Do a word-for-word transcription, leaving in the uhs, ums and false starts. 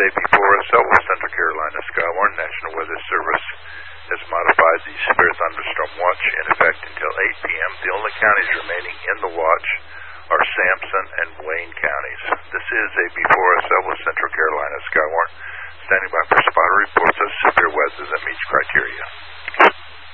A before us, Southwest Central Carolina Skywarn National Weather Service has modified the severe thunderstorm watch in effect until eight p.m. The only counties remaining in the watch are Sampson and Wayne counties. This is a before us, Southwest Central Carolina Skywarn. Standing by